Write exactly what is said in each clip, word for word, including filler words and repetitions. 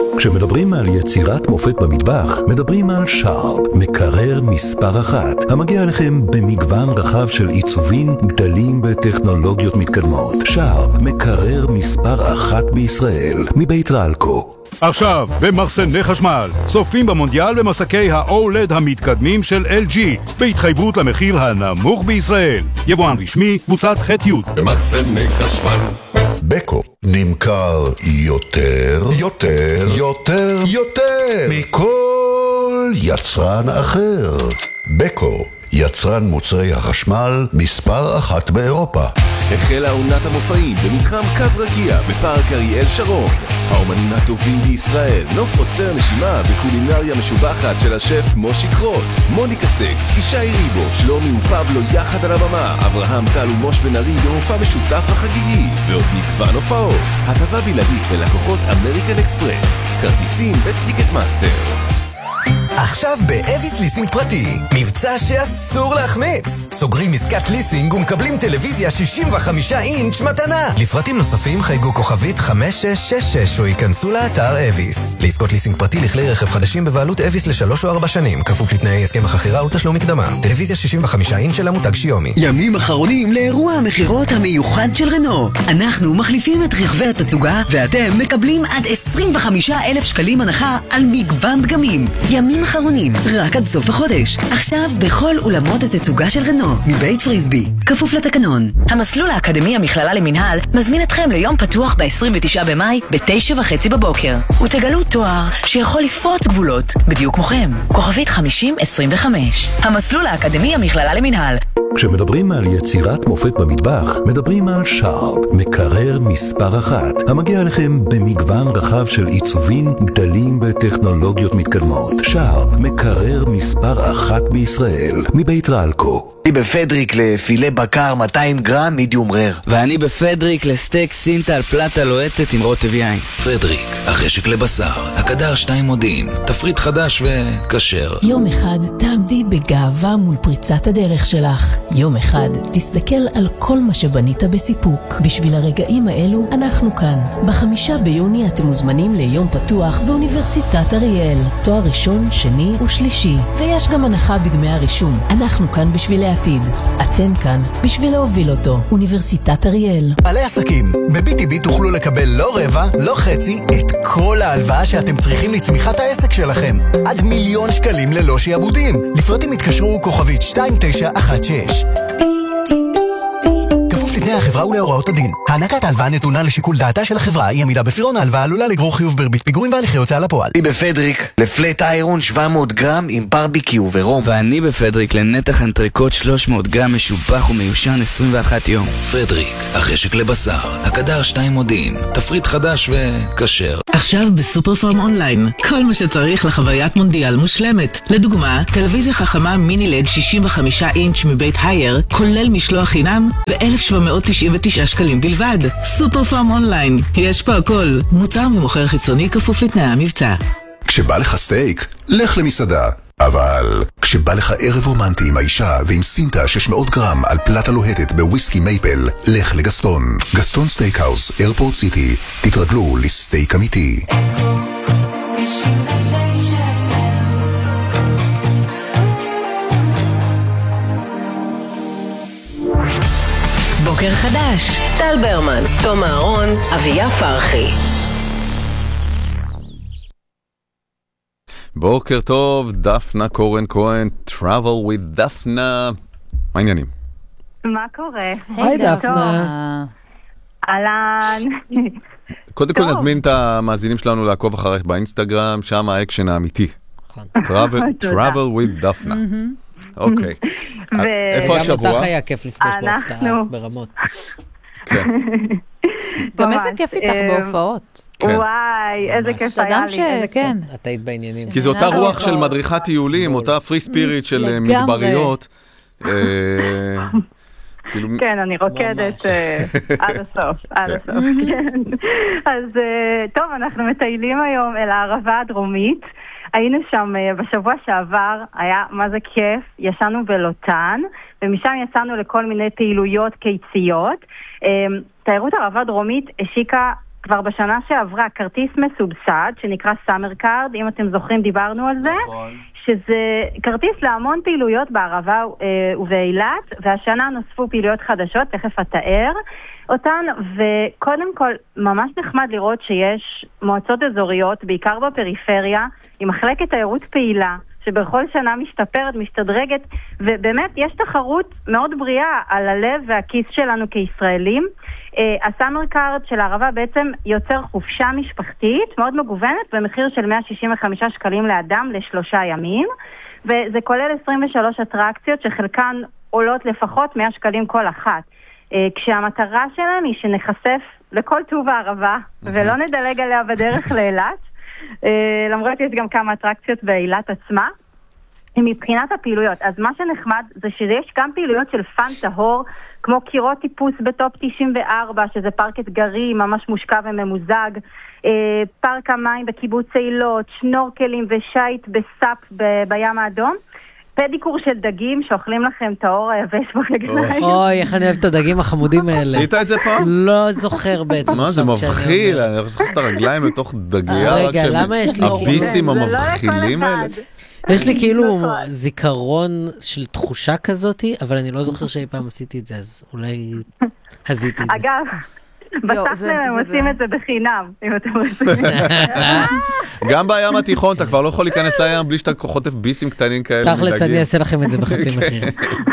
כשמדברים על יצירת מופת במטבח, מדברים על שרפ, מקרר מספר אחת, המגיע לכם במגוון רחב של עיצובים, גדלים וטכנולוגיות מתקדמות. שרפ, מקרר מספר אחת בישראל, מבית רלקו. עכשיו, במחסני חשמל, סופים במונדיאל במסקי ה-אולד המתקדמים של אל ג'י, בהתחייבות למחיר הנמוך בישראל. יבואן רשמי, קבוצת ח'-י'. במחסני חשמל. בקו נמכר יותר, יותר, יותר, יותר מכל יצרן אחר. בקו, יצרן מוצרי החשמל מספר אחת באירופה. החלה עונת המופעים במתחם קו רגיע בפארק אריאל שרון. האומנים הטובים בישראל, נוף עוצר נשימה וקולינריה משובחת של השף מושי קרוט, מוניקה סקס, ישי ריבו, שלומי ופבלו יחד על הבמה, אברהם טל ומוש בן ארי במופע משותף וחגיגי, ועוד מגוון הופעות. הטבה בלעדית ללקוחות אמריקן אקספרס, כרטיסים וטיקט מאסטר. עכשיו באביס ליסינג פרטי, מבצע שאסור להחמיץ. סוגרים עסקת ליסינג ומקבלים טלוויזיה שישים וחמישה אינץ' מתנה. לפרטים נוספים חייגו כוכבית חמש שש שש שש או ייכנסו לאתר אביס. לעסקות ליסינג פרטי לכלי רכב חדשים בבעלות אביס לשלוש או ארבע שנים, כפוף לתנאי הסכם החכירה ותשלום מקדמה. טלוויזיה שישים וחמישה אינץ' של המותג שיומי. ימים אחרונים לאירוע המחירות המיוחד של רנו. אנחנו מחליפים את רכבי התצוגה ואתם מקבלים עד עשרים וחמישה אלף שקלים הנחה על מגוון דגמים. ימים אחרונים, רק עד סוף החודש. עכשיו בכל אולמות התצוגה של רנו, מבית פריסבי, כפוף לתקנון. המסלול האקדמי המכללה למנהל מזמין אתכם ליום פתוח ב-עשרים ותשעה במאי ב-תשע וחצי בבוקר. ותגלו תואר שיכול לפרוץ גבולות, בדיוק מוכם. כוכבית חמישים עשרים וחמש. המסלול האקדמי המכללה למנהל. כשמדברים על יצירת מופת במטבח, מדברים על שרפ, מקרר מספר אחת, המגיע לכם במגוון רחב של עיצובים, גדלים וטכנולוגיות מתקדמות. שרפ, מקרר מספר אחת בישראל, מבית רלקו. אני בפדריק לפילה בקר מאתיים גרם מידיום רר. ואני בפדריק לסטייק סינטל פלטה לוהטת עם רוטב יין. פדריק, החשק לבשר, הקדר שתיים מודיעין, תפריט חדש וכשר. יום אחד תעמדי בגאווה מול פריצת הדרך שלך. יום אחד תסתכל על כל מה שבנית בסיפוק. בשביל הרגעים האלו אנחנו כאן. בחמישה ביוני אתם מוזמנים ליום פתוח באוניברסיטת אריאל. תואר ראשון, שני ושלישי. ויש גם הנחה בדמי הרישום. אנחנו כאן בשביל העתיד. אתם כאן בשביל להוביל אותו. אוניברסיטת אריאל. בעלי עסקים, ב-בי טי בי תוכלו לקבל לא רבע, לא חצי, את כל ההלוואה שאתם צריכים לצמיחת העסק שלכם. עד מיליון שקלים ללא שיעבודים. לפרטים התקשרו כוכבית שתיים תשע אחת שש. כפוף לתנאי החברה ולהוראות הדין. הענקת ההלוואה נתונה לשיקול דעתה של החברה. אי עמידה בפירעון ההלוואה עלולה לגרור חיוב בריבית פיגורים והליכי הוצאה לפועל. אני בפדריק לפלט איירון שבע מאות גרם עם ברביקיו ורום. ואני בפדריק לנתח אנטריקוט שלוש מאות גרם משובח ומיושן עשרים ואחת יום. פדריק, החשק לבשר, הקדר שתיים מודיעין, תפריט חדש וכשר. עכשיו בסופר פארם אונליין, כל מה שצריך לחוויית מונדיאל מושלמת. לדוגמה, טלוויזיה חכמה מיני לד שישים וחמישה אינץ' מבית הייר, כולל משלוח חינם ב-אלף שבע מאות תשעים ותשעה שקלים בלבד. סופר פארם אונליין, יש פה הכל. מוצר ממוכר חיצוני כפוף לתנאי המבצע. כשבא לך סטייק, לך למסעדה. אבל כשבא לך ערב רומנטי עם האישה ועם סינטה שש מאות גרם על פלטה לוהטת בוויסקי מייפל, לך לגסטון. גסטון סטייקהאוס, איירפורט סיטי. תתרגלו לסטייק אמיתי. בוקר חדש, טל ברמן, תום אהרון, אביה פרחי. בוקר טוב, דפנה קורן כהן, Travel with דפנה. מה העניינים? מה קורה? היי דפנה. אהלן. קודם כל נזמין את המאזינים שלנו לעקוב אחריך באינסטגרם, שם האקשן האמיתי. Travel with דפנה. אוקיי. איפה השבוע? גם אותך היה כיף לפגוש בהפתעה ברמות. כן. גם איזה כיף איתך בהופעות. וואי, איזה כיף היה לי. כן. את היית בעניינים. כי זו אותה רוח של מדריכת טיולים, אותה פרי ספיריט של מדבריות. כן, אני רוקדת עד הסוף, עד הסוף. אז טוב, אנחנו מטיילים היום אל הערבה הדרומית. היינו שם בשבוע שעבר, היה מה זה כיף, ישנו בלוטן, ומשם יצאנו לכל מיני פעילויות קיציות. תיירות ערבה דרומית השיקה כבר בשנה שעברה כרטיס מסובסד, שנקרא סאמר קארד, אם אתם זוכרים דיברנו על זה, נכון. שזה כרטיס להמון פעילויות בערבה ובאילת, והשנה נוספו פעילויות חדשות, תכף אתאר אותן, וקודם כל ממש נחמד לראות שיש מועצות אזוריות, בעיקר בפריפריה, עם מחלקת תיירות פעילה, שבכל שנה משתפרת, משתדרגת, ובאמת יש תחרות מאוד בריאה על הלב והכיס שלנו כישראלים. הסאמר קארד של הערבה בעצם יוצר חופשה משפחתית מאוד מגוונת במחיר של מאה שישים וחמישה שקלים לאדם לשלושה ימים, וזה כולל עשרים ושלוש אטרקציות שחלקן עולות לפחות מאה שקלים כל אחת, כשהמטרה שלהם היא שנחשף לכל טוב הערבה ולא נדלג עליה בדרך לאילת, למרות יש גם כמה אטרקציות באילת עצמה. מבחינת הפעילויות, אז מה שנחמד זה שיש גם פעילויות של פן טהור, כמו קירות טיפוס בטופ תשעים וארבע, שזה פארק אתגרי, ממש מושקע וממוזג, אה, פארק המים בקיבוץ אילות, שנורקלים ושייט בסאפ ב- בים האדום, פדיקור של דגים שאוכלים לכם את האור היבש ברגליים. אוי, איך אני אוהב את הדגים החמודים האלה. עשית את זה פעם? לא זוכר בעצם. מה, זה מבחיל, אני חושב את הרגליים לתוך דגיה. רגע, למה יש לי... הביסים המבחילים האלה. יש לי כאילו זיכרון של תחושה כזאת, אבל אני לא זוכר שאי פעם עשיתי את זה, אז אולי הזיתי את זה. אגב, בתכל'ה הם עושים את זה בחינם, אם אתם רוצים. גם בים התיכון, אתה כבר לא יכול להיכנס לים בלי שאתה חוטף ביסים קטנים כאלה. תכל'ס, אני אעשה לכם את זה בחצי מחיר.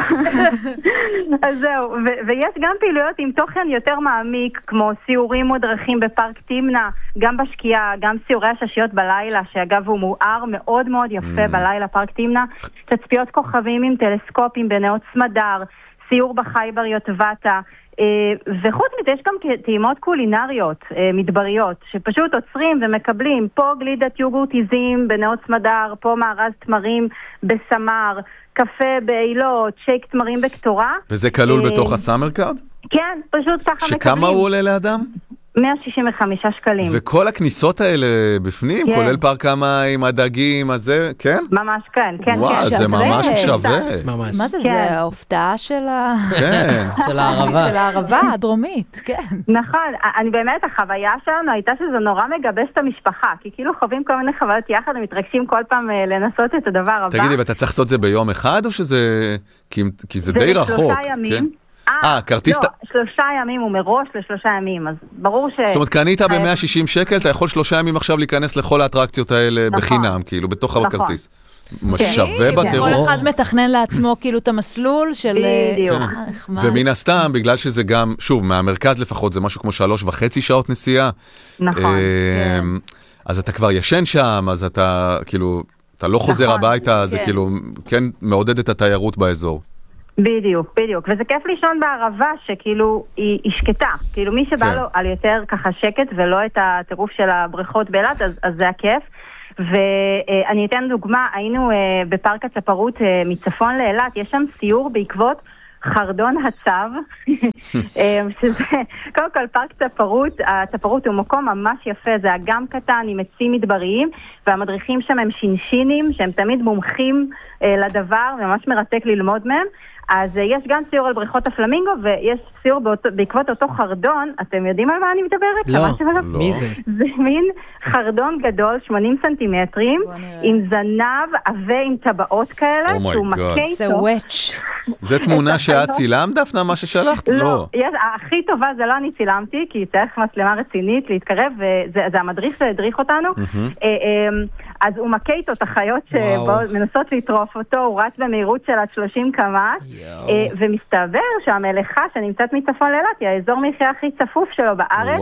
אז זהו, ויש גם פעילויות עם תוכן יותר מעמיק, כמו סיורים מודרכים בפארק תמנה, גם בשקיעה, גם סיורי הששיות בלילה, שאגב הוא מואר מאוד מאוד יפה בלילה, פארק תמנה, תצפיות כוכבים עם טלסקופים בנאות סמדר, סיור בחייבר יוטבתה, וחוץ מזה יש גם טעימות קולינריות מדבריות שפשוט עוצרים ומקבלים פה גלידת יוגורט עיזים בנאות סמדר, פה מארז תמרים בסמר, קפה באילות, שייק תמרים בקטורה. וזה כלול בתוך הסאמר קארד? כן, פשוט ככה מקבלים. שכמה הוא עולה לאדם? מאה שישים וחמישה שקלים. וכל הכניסות האלה בפנים, כן. כולל פארק המים, הדגים, הזה, כן? ממש כן, כן. וואו, כן. זה שווה. ממש שווה. ממש. מה זה, כן. זה ההופתעה של ה... כן. של הערבה. של הערבה הדרומית, כן. נכון, אני באמת, החוויה שלנו הייתה שזה נורא מגבש את המשפחה, כי כאילו חווים כל מיני חוויות יחד, ומתרגשים כל פעם לנסות את הדבר הבא. תגידי, ואתה צריך לעשות את זה ביום אחד, או שזה... כי, כי זה, זה די רחוק. זה לשלושה ימים. כן? אה, כרטיס... לא, שלושה ימים הוא מראש לשלושה ימים, אז ברור ש... זאת אומרת, קנית ב-מאה ושישים שקל, אתה יכול שלושה ימים עכשיו להיכנס לכל האטרקציות האלה בחינם, כאילו, בתוך הכרטיס. שווה בטירוף. כל אחד מתכנן לעצמו כאילו את המסלול של... בדיוק. ומן הסתם, בגלל שזה גם, שוב, מהמרכז לפחות, זה משהו כמו שלוש וחצי שעות נסיעה. נכון. אז אתה כבר ישן שם, אז אתה, כאילו, אתה לא חוזר הביתה, זה כאילו, כן, מעודד את התיירות באזור. בדיוק, בדיוק. וזה כיף לישון בערבה שכאילו היא, היא שקטה. כאילו מי שבא כן. לו על יותר ככה שקט ולא את הטירוף של הבריכות באילת, אז, אז זה הכיף. ואני אתן דוגמה, היינו בפארק הצפרות מצפון לאילת, יש שם סיור בעקבות חרדון הצב, שזה, קודם כל פארק צפרות, הצפרות הוא מקום ממש יפה, זה אגם קטן עם עצים מדבריים, והמדריכים שם הם שינשינים, שהם תמיד מומחים לדבר, ממש מרתק ללמוד מהם. אז יש גם סיור על בריכות הפלמינגו, ויש סיור באותו, בעקבות אותו חרדון. אתם יודעים על מה אני מדברת? לא, לא. מי זה? זה מין חרדון גדול, שמונים סנטימטרים, עם זנב עבה עם טבעות כאלה, oh שהוא מכה איתו. זה ווץ'. זה תמונה שאת צילמת, דפנה, מה ששלחת? לא. יש, הכי טובה זה לא אני צילמתי, כי צריך מצלמה רצינית להתקרב, וזה המדריך שהדריך אותנו. אז הוא מכה איתו את החיות שמנסות לטרוף אותו, הוא רץ במהירות של עד שלושים קמ"ש, ומסתבר שהמלאכה שנמצאת מצפון לאילת היא האזור מחיה הכי צפוף שלו בארץ.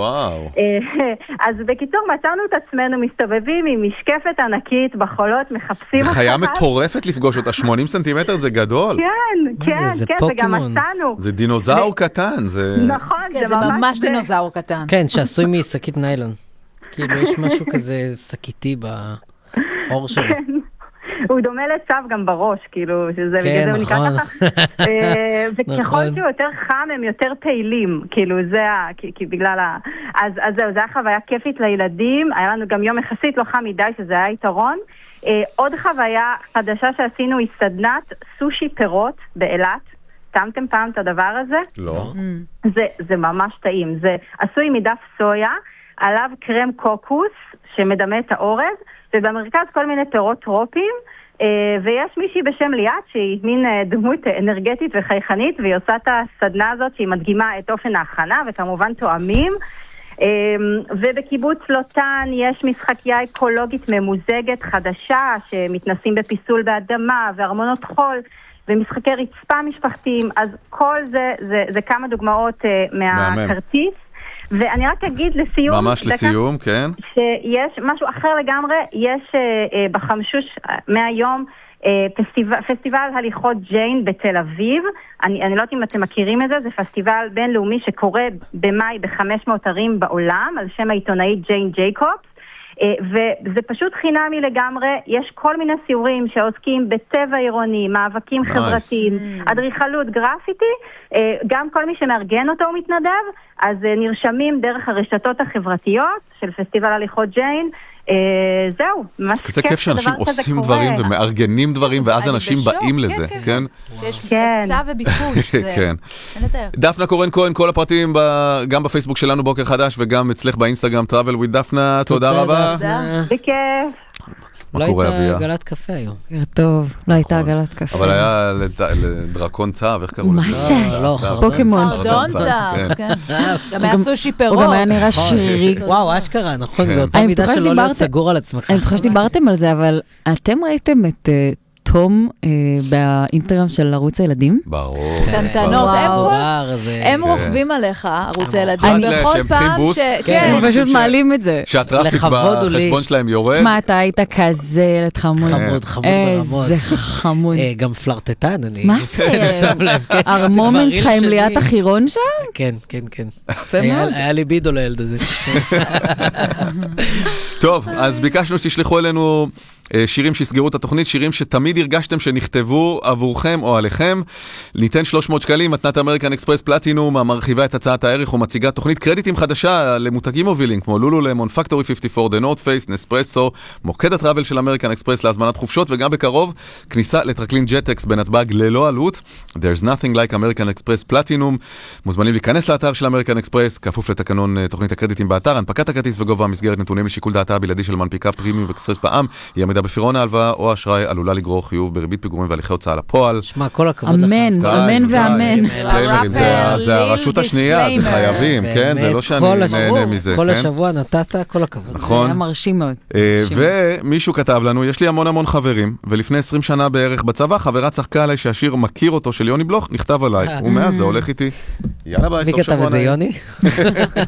אז בקיצור מצאנו את עצמנו מסתובבים עם משקפת ענקית בחולות, מחפשים... זה חיה מטורפת לפגוש אותה, שמונים סנטימטר זה גדול. כן, כן, כן, וגם מצאנו. זה דינוזאור קטן. נכון, זה ממש דינוזאור קטן. כן, שעשוי משקית ניילון. כאילו יש משהו כזה סקיתי באור שלו. הוא דומה לצו גם בראש, כאילו, שזה בגלל זה הוא נקרא ככה. וככל שהוא יותר חם, הם יותר פעילים, כאילו, זה, כי בגלל ה... אז זהו, זה היה חוויה כיפית לילדים, היה לנו גם יום יחסית לא חם מדי, שזה היה יתרון. עוד חוויה חדשה שעשינו היא סדנת סושי פירות באילת. טעמתם פעם את הדבר הזה? לא. זה ממש טעים, זה עשוי מדף סויה, עליו קרם קוקוס שמדמה את האורז, ובמרכז כל מיני פירות טרופיים, ויש מישהי בשם ליאת שהיא מין דמות אנרגטית וחייכנית, והיא עושה את הסדנה הזאת שהיא מדגימה את אופן ההכנה וכמובן תואמים. ובקיבוץ לוטן יש משחקייה אקולוגית ממוזגת חדשה שמתנסים בפיסול באדמה וארמונות חול ומשחקי רצפה משפחתיים, אז כל זה זה, זה כמה דוגמאות מהכרטיס. ואני רק אגיד לסיום, ממש דקה, לסיום, כן. שיש משהו אחר לגמרי, יש uh, uh, בחמשוש uh, מהיום uh, פסטיבל, פסטיבל הליכות ג'יין בתל אביב. אני, אני לא יודעת אם אתם מכירים את זה, זה פסטיבל בינלאומי שקורה במאי ב-חמש מאות ערים בעולם, על שם העיתונאית ג'יין ג'ייקובס. וזה פשוט חינמי לגמרי, יש כל מיני סיורים שעוסקים בטבע עירוני, מאבקים nice. חברתיים, אדריכלות, גרפיטי, גם כל מי שמארגן אותו הוא מתנדב, אז נרשמים דרך הרשתות החברתיות של פסטיבל הליכות ג'יין, זהו, ממש כזה כיף שאנשים עושים דברים ומארגנים דברים ואז אנשים באים לזה, כן? יש היצע וביקוש, כן. דפנה קורן כהן, כל הפרטים גם בפייסבוק שלנו בוקר חדש וגם אצלך באינסטגרם Travel with דפנה, תודה רבה. בכיף. לא הייתה גלת קפה היום. טוב, לא הייתה גלת קפה. אבל היה לדרקון צהב, איך קראו לזה? מה זה? פוקימון. חרדון צהב, כן. גם היה סושי פירות. הוא גם היה נראה שרירי. וואו, אשכרה, נכון, זו אותה מידה שלא להיות סגור על עצמך. אני בטוחה שדיברתם על זה, אבל אתם ראיתם את תום באינטגרם של ערוץ הילדים? ברור. קנטנות, הם רוכבים עליך, ערוץ הילדים. שהם צריכים בוסט. הם פשוט מעלים את זה. שהטראפיק בחשבון שלהם יורד. תשמע, אתה היית כזה ילד חמוד. חמוד, חמוד ברמות. איזה חמוד. גם פלרטטן, אני... מה זה? הרמומנט שלך עם ליאת החירון שם? כן, כן, כן. מאוד. היה לי בידו לילד הזה. טוב, אז ביקשנו שתשלחו אלינו שירים שיסגרו את התוכנית, שירים שתמיד הרגשתם שנכתבו עבורכם או עליכם. ניתן שלוש מאות שקלים, מתנת אמריקן אקספרס פלטינום, המרחיבה את הצעת הערך ומציגה תוכנית קרדיטים חדשה למותגים מובילים, כמו לולו למון, פקטורי חמישים וארבע, The North Face, נספרסו, מוקד הטראבל של אמריקן אקספרס להזמנת חופשות, וגם בקרוב כניסה לטרקלין ג'טקס בנתב"ג ללא עלות. There's nothing like American Express Platinum. מוזמנים להיכנס לאתר של אמריקן אקספרס, כפוף לתקנון תוכנית הקרדיטים באתר. הנפקת הכרטיס וגובה מסגרת נתונים לשיקול דעתה הבלעדי של מנפיקה פרימיום אקספרס בע"מ. היא עמידה בפירעון ההלוואה או אשראי עלולה לגרור חיוב בריבית פיגורים והליכי הוצאה לפועל. שמע, כל הכבוד לך. אמן, אמן ואמן. זה הרשות השנייה, זה חייבים, כן? זה לא שאני נהנה מזה. כל השבוע נתת, כל הכבוד. נכון. זה היה מרשים מאוד. ומישהו כתב לנו, יש לי המון המון חברים, ולפני עשרים שנה בערך בצבא, חברה צחקה עליי שהשיר מכיר אותו של יוני בלוך, נכתב עליי. ומאז זה הולך איתי. יאללה ביי, סוף שבוע נעים. מי כתב את זה, יוני?